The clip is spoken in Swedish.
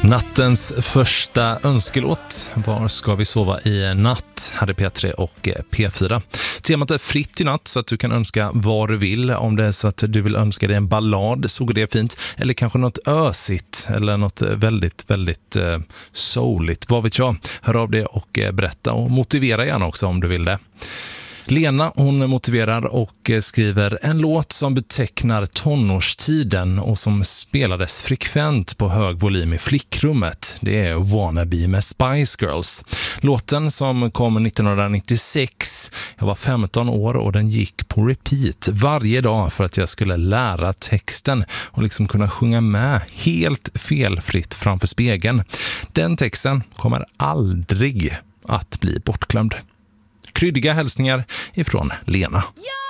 Nattens första önskelåt. Var ska vi sova i natt? Här är P3 och P4. Temat är fritt i natt så att du kan önska vad du vill. Om det är så att du vill önska dig en ballad så går det fint. Eller kanske något ösigt eller något väldigt souligt. Vad vet jag? Hör av det och berätta och motivera gärna också om du vill det. Lena, hon motiverar och skriver en låt som betecknar tonårstiden och som spelades frekvent på hög volym i flickrummet. Det är Wannabe med Spice Girls. Låten som kom 1996. Jag var 15 år och den gick på repeat varje dag för att jag skulle lära texten och liksom kunna sjunga med helt felfritt framför spegeln. Den texten kommer aldrig att bli bortglömd. Kryddiga hälsningar ifrån Lena. Ja!